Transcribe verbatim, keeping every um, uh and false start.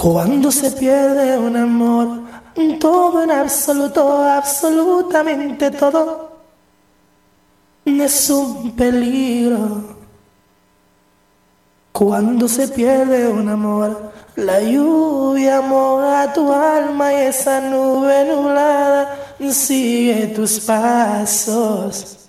Cuando se pierde un amor, todo en absoluto, absolutamente todo, es un peligro. Cuando se pierde un amor, la lluvia moja tu alma y esa nube nublada sigue tus pasos.